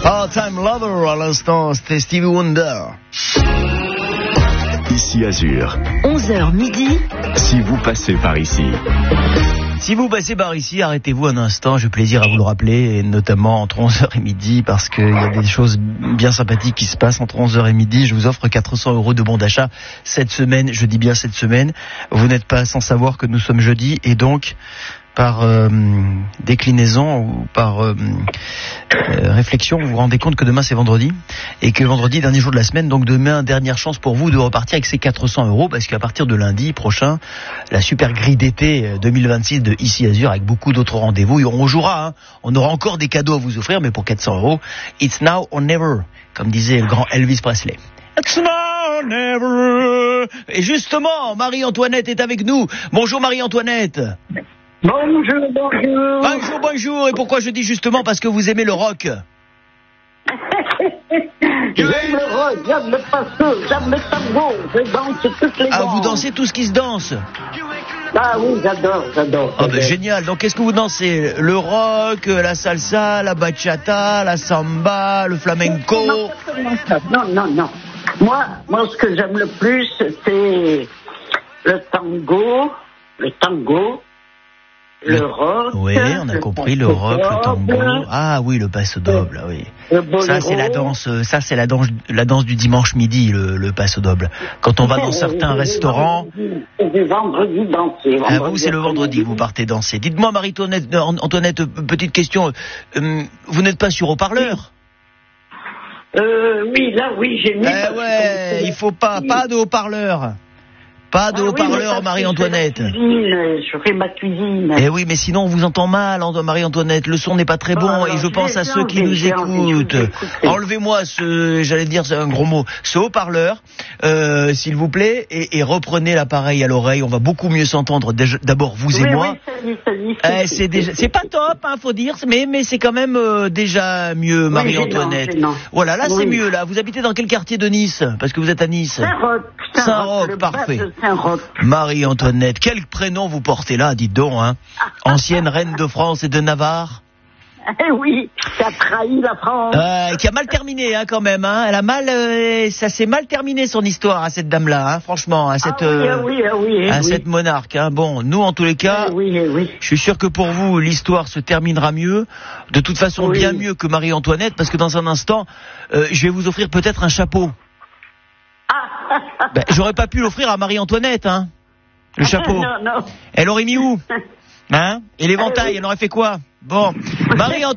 Part-Time Lover, à l'instant, c'était Stevie Wonder. Ici Azur. 11h midi. Si vous passez par ici. Si vous passez par ici, arrêtez-vous un instant, j'ai plaisir à vous le rappeler, et notamment entre 11h et midi, parce qu'il y a des choses bien sympathiques qui se passent entre 11h et midi. Je vous offre 400 € de bon d'achat cette semaine, je dis bien cette semaine. Vous n'êtes pas sans savoir que nous sommes jeudi, et donc, par déclinaison ou par réflexion, vous vous rendez compte que demain c'est vendredi, et que vendredi, dernier jour de la semaine, donc demain, dernière chance pour vous de repartir avec ces 400 €, parce qu'à partir de lundi prochain, la super grille d'été 2026 de Ici Azur, avec beaucoup d'autres rendez-vous, et on jouera, hein. On aura encore des cadeaux à vous offrir, mais pour 400 €, it's now or never, comme disait le grand Elvis Presley. It's now or never. Et justement, Marie-Antoinette est avec nous. Bonjour Marie-Antoinette. Bonjour, bonjour. Bonjour, bonjour. Et pourquoi je dis justement? Parce que vous aimez le rock. J'aime le rock, j'aime le passo, j'aime le tango. Je danse toutes les danses. Ah, vous dansez tout ce qui se danse? Ah oui, j'adore. Ah ben génial. Donc qu'est-ce que vous dansez? Le rock, la salsa, la bachata, la samba, le flamenco? Non. Moi, ce que j'aime le plus, c'est le tango, le rock. Oui, on a compris, le rock, le tango. Ah oui, le paso doble, oui. Ça c'est la danse du dimanche midi, le paso doble. Quand on va dans certains restaurants. C'est du vendredi danser. Ah, vous, c'est le vendredi que vous partez danser. Dites-moi, Marie-Antoinette, petite question. Vous n'êtes pas sur haut-parleur? Oui, j'ai mis. Il faut pas de haut-parleur. Pas de haut-parleur, Marie-Antoinette. Je fais ma cuisine. Eh oui, mais sinon on vous entend mal, Marie-Antoinette. Le son n'est pas très bon, et je pense à ceux qui nous écoutent. Enlevez-moi j'allais dire, c'est un gros mot, ce haut-parleur, s'il vous plaît, et reprenez l'appareil à l'oreille. On va beaucoup mieux s'entendre. D'abord vous et moi. C'est pas top, hein, faut dire, mais c'est quand même déjà mieux, Marie-Antoinette. Voilà, là c'est mieux. Là, vous habitez dans quel quartier de Nice? Parce que vous êtes à Nice. Saint-Roch, parfait. Marie-Antoinette, quel prénom vous portez là, dites donc, hein? Ancienne reine de France et de Navarre. Eh oui, qui a trahi la France. Qui a mal terminé, hein, quand même, hein. Elle a mal, ça s'est mal terminé son histoire à cette dame-là, hein, franchement, à cette, cette monarque, hein. Bon, nous, en tous les cas, je suis sûr que pour vous, l'histoire se terminera mieux, de toute façon, bien mieux que Marie-Antoinette, parce que dans un instant, je vais vous offrir peut-être un chapeau. J'aurais pas pu l'offrir à Marie-Antoinette, hein, le chapeau. Non. Elle aurait mis où? Hein? Et l'éventail, elle aurait fait quoi? Bon, Marie-Antoinette.